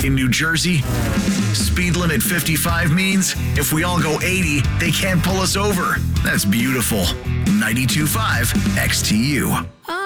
in New Jersey? Speed limit 55 means if we all go 80, they can't pull us over. That's beautiful. 92.5 XTU.